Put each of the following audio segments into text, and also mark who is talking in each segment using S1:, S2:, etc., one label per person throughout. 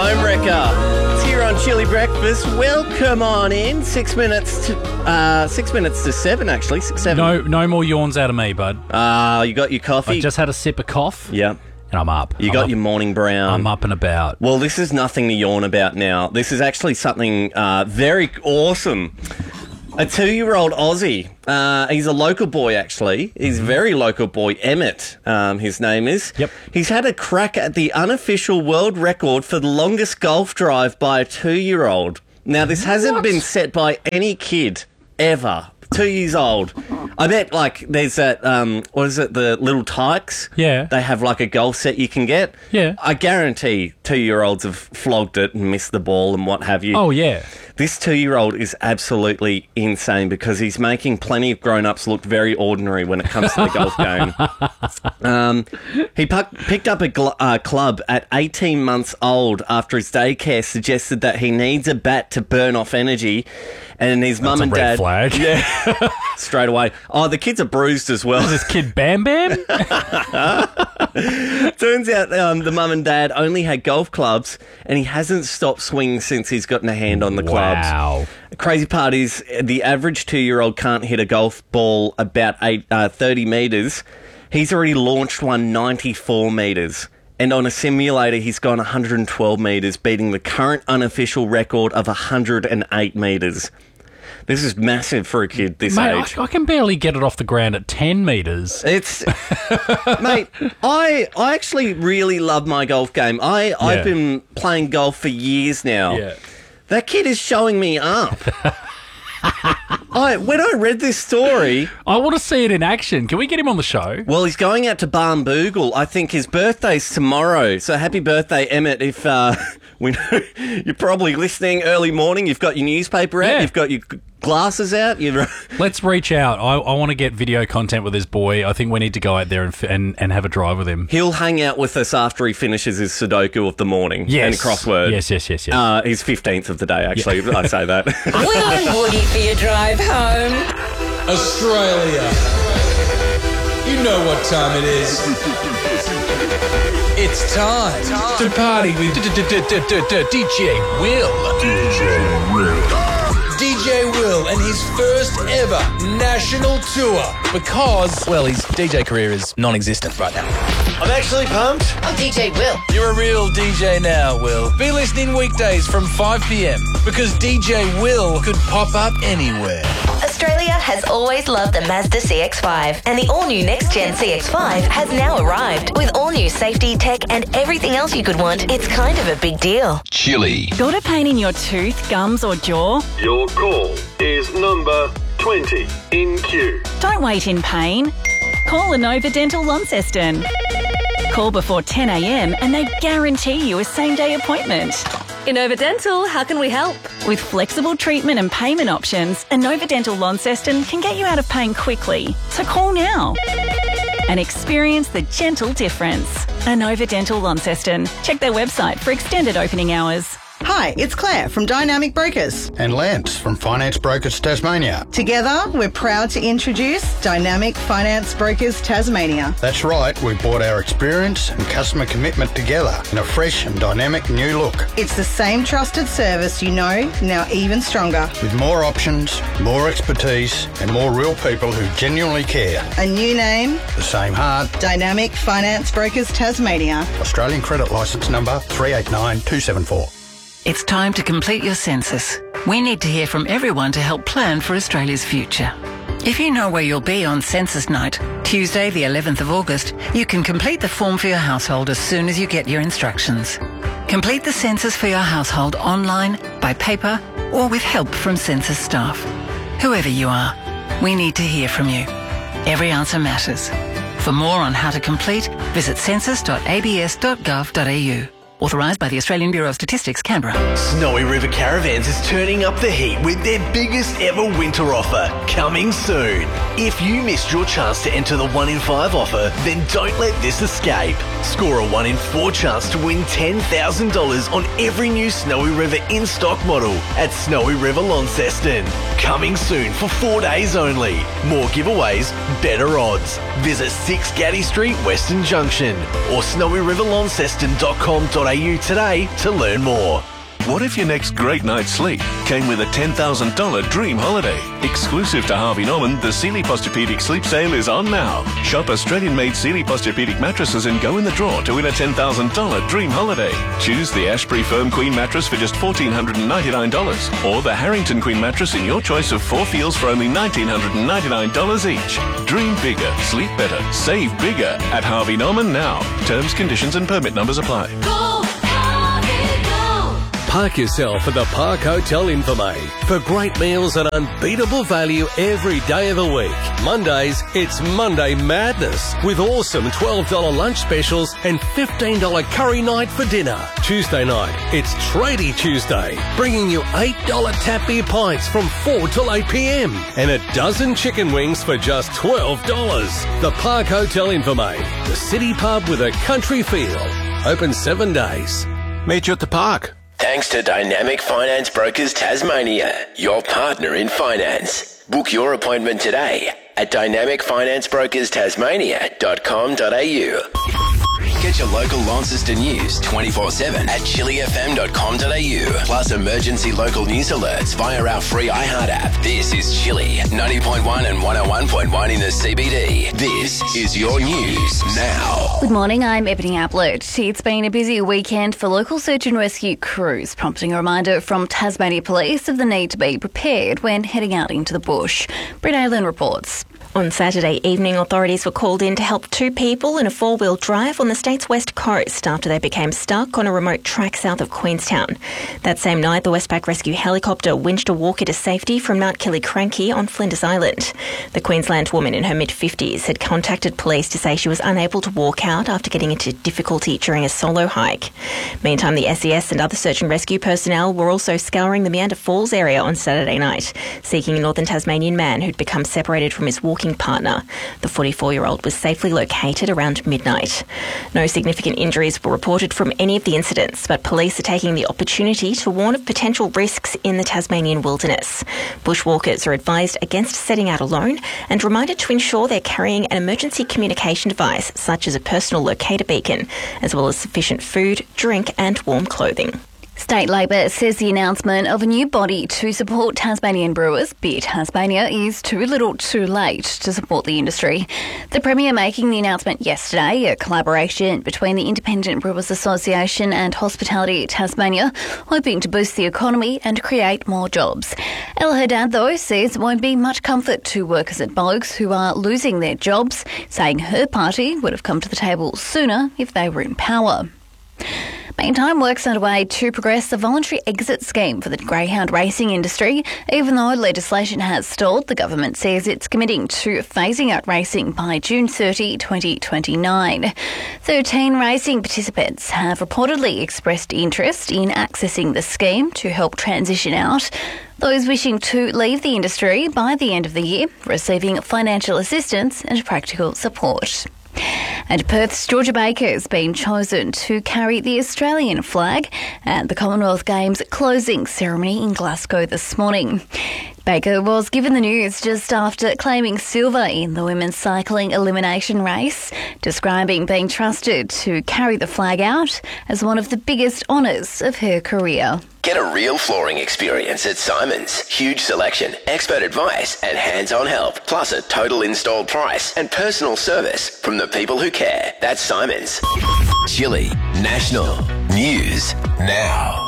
S1: Home Wrecker. It's here on Chili Breakfast. Welcome on in. 6 minutes to 7, actually. 6-7.
S2: No more yawns out of me, bud.
S1: You got your coffee?
S2: I just had a sip of cough.
S1: Yep.
S2: And I'm up.
S1: You got your morning brown.
S2: I'm up and about.
S1: Well, this is nothing to yawn about now. This is actually something very awesome. A 2-year-old Aussie. He's a local boy, actually. He's a very local boy. Emmett, his name is.
S2: Yep.
S1: He's had a crack at the unofficial world record for the longest golf drive by a 2-year-old. Now, this hasn't been set by any kid ever. 2 years old. I bet, there's that, what is it, the little tykes?
S2: Yeah.
S1: They have, a golf set you can get.
S2: Yeah.
S1: I guarantee 2-year-olds have flogged it and missed the ball and what have you.
S2: Oh, yeah.
S1: This 2-year-old is absolutely insane because he's making plenty of grown-ups look very ordinary when it comes to the golf game. He picked up a club at 18 months old after his daycare suggested that he needs a bat to burn off energy. And his mum and dad...
S2: flag.
S1: Yeah, straight away. Oh, the kids are bruised as well.
S2: Is this kid Bam Bam?
S1: Turns out the mum and dad only had golf clubs and he hasn't stopped swinging since he's gotten a hand on the clubs.
S2: Wow.
S1: The crazy part is the average 2-year-old can't hit a golf ball about 30 metres. He's already launched one 94 metres. And on a simulator, he's gone 112 metres, beating the current unofficial record of 108 metres. This is massive for a kid this age.
S2: I can barely get it off the ground at 10 metres.
S1: It's... Mate, I actually really love my golf game. I've been playing golf for years now.
S2: Yeah.
S1: That kid is showing me up. When I read this story...
S2: I want to see it in action. Can we get him on the show?
S1: Well, he's going out to Barnbougle. I think his birthday's tomorrow. So happy birthday, Emmett. If we know you're probably listening early morning, you've got your newspaper out, you've got your glasses out.
S2: Let's reach out. I want to get video content with this boy. I think we need to go out there and have a drive with him.
S1: He'll hang out with us after he finishes his Sudoku of the morning and crossword.
S2: Yes.
S1: He's 15th of the day, actually. Yeah. I say that.
S3: Will and Woody for your drive home.
S4: Australia. You know what time it is. It's time to party with DJ Will. DJ Will and his first ever national tour because, well, his DJ career is non-existent right now.
S1: I'm actually pumped.
S3: I'm DJ Will.
S4: You're a real DJ now, Will. Be listening weekdays from 5 p.m. because DJ Will could pop up anywhere.
S5: Australia has always loved the Mazda CX-5 and the all-new next-gen CX-5 has now arrived. With all-new safety, tech and everything else you could want, it's kind of a big deal.
S6: Chili.
S7: Got a pain in your tooth, gums or jaw?
S8: Your call is number 20 in queue.
S7: Don't wait in pain. Call Inova Dental Launceston. Call before 10 a.m. and they guarantee you a same-day appointment.
S9: Inova Dental, how can we help?
S7: With flexible treatment and payment options, Inova Dental Launceston can get you out of pain quickly. So call now and experience the gentle difference. Inova Dental Launceston. Check their website for extended opening hours.
S10: Hi, it's Claire from Dynamic Brokers.
S11: And Lance from Finance Brokers Tasmania.
S10: Together, we're proud to introduce Dynamic Finance Brokers Tasmania.
S11: That's right, we brought our experience and customer commitment together in a fresh and dynamic new look.
S10: It's the same trusted service you know, now even stronger.
S11: With more options, more expertise, and more real people who genuinely care.
S10: A new name.
S11: The same heart.
S10: Dynamic Finance Brokers Tasmania.
S11: Australian credit licence number 389274.
S12: It's time to complete your census. We need to hear from everyone to help plan for Australia's future. If you know where you'll be on census night, Tuesday the 11th of August, you can complete the form for your household as soon as you get your instructions. Complete the census for your household online, by paper, or with help from census staff. Whoever you are, we need to hear from you. Every answer matters. For more on how to complete, visit census.abs.gov.au. Authorised by the Australian Bureau of Statistics, Canberra.
S13: Snowy River Caravans is turning up the heat with their biggest ever winter offer, coming soon. If you missed your chance to enter the 1 in 5 offer, then don't let this escape. Score a 1 in 4 chance to win $10,000 on every new Snowy River in-stock model at Snowy River Launceston. Coming soon for 4 days only. More giveaways, better odds. Visit 6 Gaddy Street, Western Junction or snowyriverlaunceston.com.au harveynorman.com.au today to learn more.
S6: What if your next great night's sleep came with a $10,000 dream holiday? Exclusive to Harvey Norman, the Sealy Posturepedic Sleep Sale is on now. Shop Australian-made Sealy Posturepedic mattresses and go in the draw to win a $10,000 dream holiday. Choose the Ashbury Firm Queen mattress for just $1,499 or the Harrington Queen mattress in your choice of 4 feels for only $1,999 each. Dream bigger, sleep better, save bigger at Harvey Norman now. Terms, conditions and permit numbers apply.
S14: Park yourself at the Park Hotel Infirmary for great meals and unbeatable value every day of the week. Mondays, it's Monday Madness with awesome $12 lunch specials and $15 curry night for dinner. Tuesday night, it's Tradie Tuesday, bringing you $8 tap beer pints from 4 till 8 p.m. and a dozen chicken wings for just $12. The Park Hotel Infirmary, the city pub with a country feel. Open 7 days.
S15: Meet you at the park.
S16: Thanks to Dynamic Finance Brokers Tasmania, your partner in finance. Book your appointment today at dynamicfinanceBrokersTasmania.com.au. Get your local Launceston news 24/7 at chillyfm.com.au. Plus emergency local news alerts via our free iHeart app. This is Chilly 90.1 and 101.1 in the CBD. This is your news now.
S17: Good morning, I'm Ebony Ablett. It's been a busy weekend for local search and rescue crews, prompting a reminder from Tasmania Police of the need to be prepared when heading out into the bush. Britt Aylen reports.
S18: On Saturday evening, authorities were called in to help 2 people in a 4-wheel drive on the state's west coast after they became stuck on a remote track south of Queenstown. That same night, the Westpac Rescue helicopter winched a walker to safety from Mount Killicranky on Flinders Island. The Queensland woman in her mid-50s had contacted police to say she was unable to walk out after getting into difficulty during a solo hike. Meantime, the SES and other search and rescue personnel were also scouring the Meander Falls area on Saturday night, seeking a northern Tasmanian man who'd become separated from his walking partner. The 44-year-old was safely located around midnight. No significant injuries were reported from any of the incidents, but police are taking the opportunity to warn of potential risks in the Tasmanian wilderness. Bushwalkers are advised against setting out alone and reminded to ensure they're carrying an emergency communication device such as a personal locator beacon, as well as sufficient food, drink and warm clothing.
S17: State Labor says the announcement of a new body to support Tasmanian brewers, Beer Tasmania, is too little too late to support the industry. The Premier making the announcement yesterday, a collaboration between the Independent Brewers Association and Hospitality Tasmania, hoping to boost the economy and create more jobs. Ella Haddad, though, says it won't be much comfort to workers at Bogues who are losing their jobs, saying her party would have come to the table sooner if they were in power. Meantime, work's underway to progress the voluntary exit scheme for the greyhound racing industry. Even though legislation has stalled, the government says it's committing to phasing out racing by June 30, 2029. 13 racing participants have reportedly expressed interest in accessing the scheme to help transition out. Those wishing to leave the industry by the end of the year, receiving financial assistance and practical support. And Perth's Georgia Baker has been chosen to carry the Australian flag at the Commonwealth Games closing ceremony in Glasgow this morning. Baker was given the news just after claiming silver in the women's cycling elimination race, describing being trusted to carry the flag out as one of the biggest honours of her career.
S16: Get a real flooring experience at Simon's. Huge selection, expert advice and hands-on help, plus a total installed price and personal service from the people who care. That's Simon's. Chilly National News Now.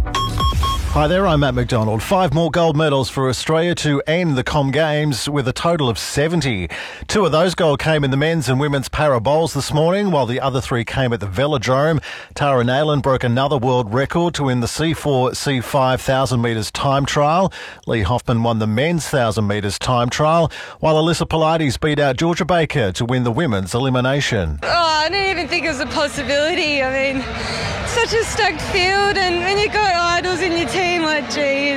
S19: Hi there, I'm Matt McDonald. 5 more gold medals for Australia to end the Com Games with a total of 70. 2 of those gold came in the men's and women's para bowls this morning, while the other 3 came at the Velodrome. Tara Nayland broke another world record to win the C4, C5 1,000 metres time trial. Lee Hoffman won the men's 1,000 metres time trial, while Alyssa Pilates beat out Georgia Baker to win the women's elimination.
S20: Oh, I didn't even think it was a possibility. I mean, such a stacked field, and when you've got idols in your team, like, gee,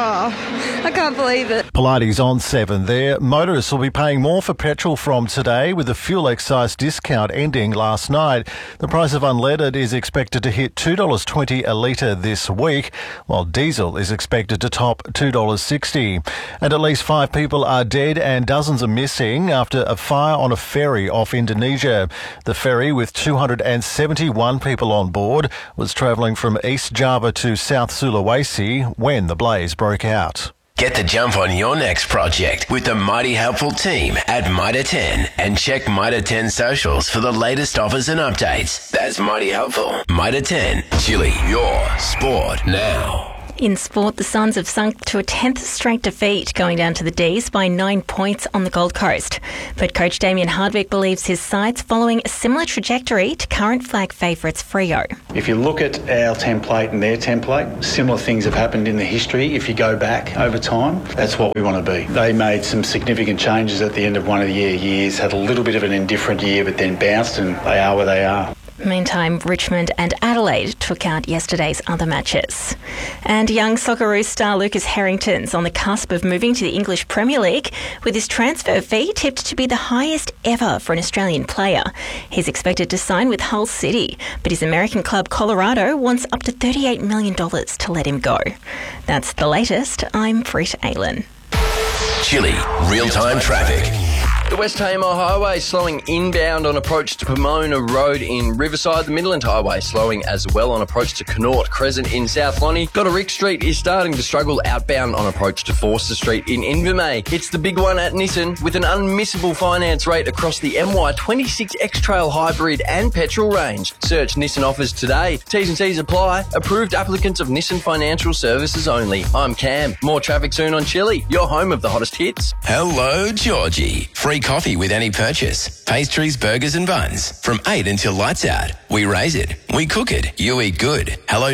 S20: I can't believe it.
S19: Pilates on 7 there. Motorists will be paying more for petrol from today, with the fuel excise discount ending last night. The price of unleaded is expected to hit $2.20 a litre this week, while diesel is expected to top $2.60. And at least 5 people are dead and dozens are missing after a fire on a ferry off Indonesia. The ferry, with 271 people on board, was travelling from East Java to South Sulawesi when the blaze broke out.
S16: Get the jump on your next project with the mighty helpful team at Mitre 10 and check Mitre 10 socials for the latest offers and updates. That's mighty helpful. Mitre 10, Chili, your sport now.
S18: In sport, the Suns have sunk to a 10th straight defeat, going down to the D's by 9 points on the Gold Coast. But coach Damien Hardwick believes his side's following a similar trajectory to current flag favourites Freo.
S15: If you look at our template and their template, similar things have happened in the history. If you go back over time, that's what we want to be. They made some significant changes at the end of one of the years, had a little bit of an indifferent year, but then bounced, and they are where they are.
S18: Meantime, Richmond and Adelaide took out yesterday's other matches. And young Socceroos star Lucas Harrington's on the cusp of moving to the English Premier League, with his transfer fee tipped to be the highest ever for an Australian player. He's expected to sign with Hull City, but his American club Colorado wants up to $38 million to let him go. That's the latest. I'm Brit Aylen.
S16: Chili, real-time traffic.
S21: The West Tamar Highway slowing inbound on approach to Pomona Road in Riverside. The Midland Highway slowing as well on approach to Connaught Crescent in South Lonnie. Godderick Street is starting to struggle outbound on approach to Forster Street in Invermay. It's the big one at Nissan with an unmissable finance rate across the MY26 X-Trail Hybrid and petrol range. Search Nissan offers today. T's and C's apply. Approved applicants of Nissan Financial Services only. I'm Cam. More traffic soon on Chili, your home of the hottest hits.
S16: Hello, Georgie. Free coffee with any purchase. Pastries, burgers and buns. From 8 until lights out. We raise it. We cook it. You eat good.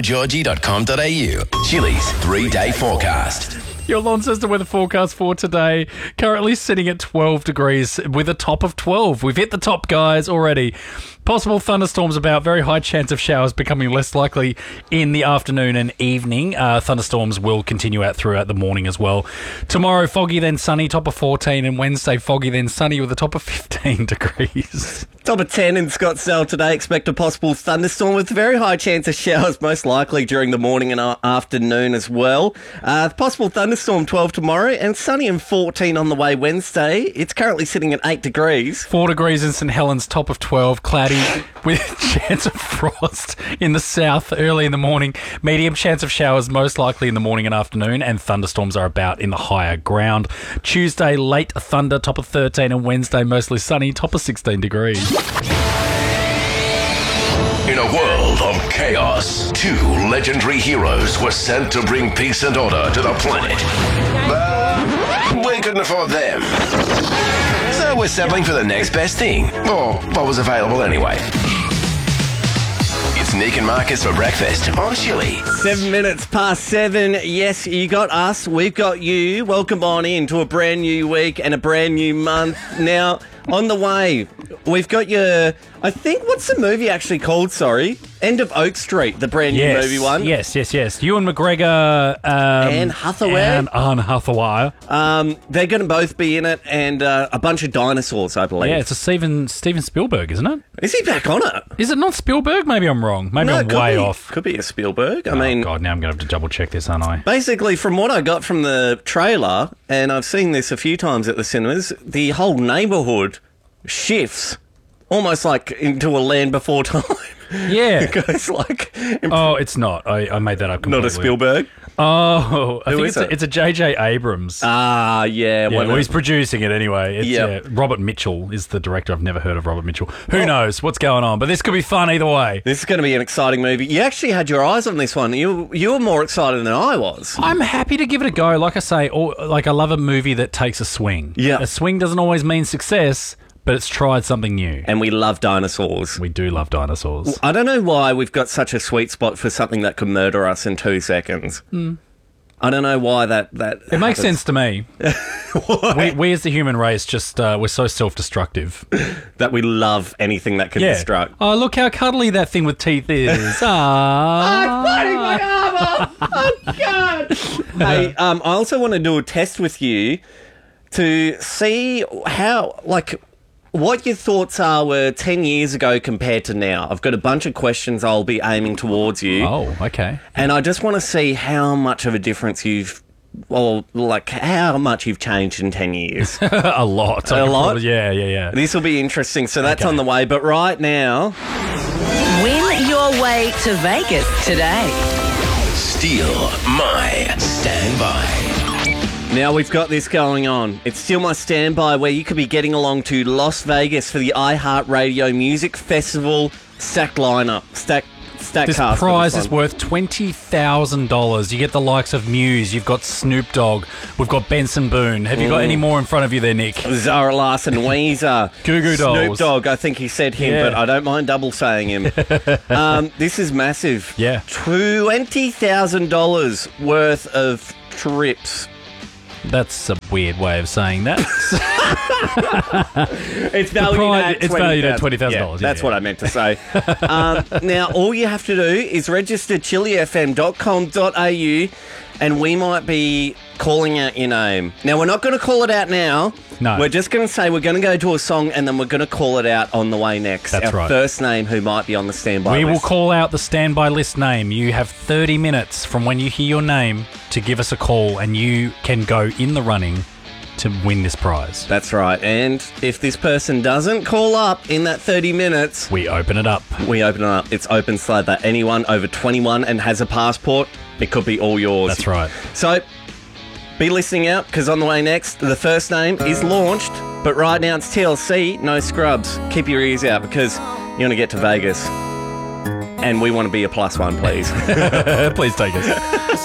S16: HelloGeorgie.com.au. Chili's 3-day forecast.
S2: Your Launceston weather forecast for today, currently sitting at 12 degrees with a top of 12. We've hit the top, guys, already. Possible thunderstorms about, very high chance of showers becoming less likely in the afternoon and evening. Thunderstorms will continue out throughout the morning as well. Tomorrow, foggy then sunny, top of 14, and Wednesday, foggy then sunny with a top of 15 degrees.
S1: Top of 10 in Scottsdale today. Expect a possible thunderstorm with very high chance of showers, most likely during the morning and afternoon as well. Possible thunderstorm 12 tomorrow, and sunny and 14 on the way Wednesday. It's currently sitting at 8 degrees.
S2: 4 degrees in St Helens, top of 12, cloudy with chance of frost in the south early in the morning. Medium chance of showers most likely in the morning and afternoon, and thunderstorms are about in the higher ground. Tuesday, late thunder, top of 13, and Wednesday, mostly sunny, top of 16 degrees.
S16: In a world of chaos, 2 legendary heroes were sent to bring peace and order to the planet. But we couldn't afford them. So we're settling for the next best thing, or what was available anyway. It's Nick and Marcus for breakfast on Chili.
S1: 7 minutes past 7. Yes, you got us. We've got you. Welcome on in to a brand new week and a brand new month. Now, on the way, we've got your... I think, what's the movie actually called, sorry? End of Oak Street, the brand new movie one.
S2: Yes. Ewan McGregor.
S1: Anne Hathaway.
S2: Anne Hathaway.
S1: They're going to both be in it, and a bunch of dinosaurs, I believe.
S2: Yeah, it's a Steven Spielberg, isn't it?
S1: Is he back on it?
S2: Is it not Spielberg? Maybe I'm wrong. Maybe I'm way off.
S1: Could be a Spielberg.
S2: I mean... God, now I'm going to have to double check this, aren't I?
S1: Basically, from what I got from the trailer, and I've seen this a few times at the cinemas, the whole neighbourhood shifts almost like into a land before time.
S2: Yeah.
S1: It goes like...
S2: Oh, it's not. I made that up completely.
S1: Not a Spielberg?
S2: Oh, I think it's a J.J. Abrams.
S1: Ah, yeah.
S2: Well, he's producing it anyway. It's, Robert Mitchell is the director. I've never heard of Robert Mitchell. Who knows what's going on? But this could be fun either way.
S1: This is going to be an exciting movie. You actually had your eyes on this one. You were more excited than I was.
S2: I'm happy to give it a go. Like I say, I love a movie that takes a swing.
S1: Yeah.
S2: A swing doesn't always mean success, but it's tried something new.
S1: And we love dinosaurs.
S2: We do love dinosaurs.
S1: I don't know why we've got such a sweet spot for something that could murder us in 2 seconds. I don't know why that
S2: It makes sense to me. we as the human race just, we're so self-destructive.
S1: That we love anything that can destruct.
S2: Oh, look how cuddly that thing with teeth is.
S1: I'm biting my arm off. Oh, God. Hey, I also want to do a test with you to see how, what your thoughts were 10 years ago compared to now. I've got a bunch of questions I'll be aiming towards you.
S2: Oh, okay.
S1: And I just want to see how much of a difference how much you've changed in 10 years.
S2: A lot.
S1: A lot?
S2: Yeah.
S1: This will be interesting. So that's on the way. But right now...
S5: Win your
S3: way to Vegas today.
S16: Steal My Standby.
S1: Now we've got this going on. It's Still My Standby, where you could be getting along to Las Vegas for the iHeartRadio Music Festival stacked lineup. Stacked
S2: This
S1: cast for
S2: prize
S1: this
S2: is
S1: one.
S2: worth $20,000. You get the likes of Muse. You've got Snoop Dogg. We've got Benson Boone. Have you got any more in front of you there, Nick?
S1: Zara Larson, Weezer,
S2: Goo Goo Dolls.
S1: Snoop Dogg. I think he said him,
S2: Yeah.
S1: but I don't mind double saying him. This is massive.
S2: Yeah.
S1: $20,000 worth of trips.
S2: That's a weird way of saying that.
S1: It's valued at
S2: $20,000.
S1: Yeah, that's what I meant to say. Now, all you have to do is register chilifm.com.au and we might be calling out your name. Now, we're not going to call it out now.
S2: No.
S1: We're just going to say we're going to go to a song and then we're going to call it out on the way next.
S2: That's
S1: Our
S2: right.
S1: first name who might be on the standby
S2: We
S1: list.
S2: will call out the standby list name. You have 30 minutes from when you hear your name to give us a call and you can go in the running to win this prize.
S1: That's right. And if this person doesn't call up in that 30 minutes...
S2: We open it up.
S1: We open it up. It's open so that anyone over 21 and has a passport, it could be all yours.
S2: That's right.
S1: So, be listening out, because on the way next, the first name is launched, but right now it's TLC, no scrubs. Keep your ears out, because you're going to get to Vegas. And we want to be a +1, please.
S2: Please take us.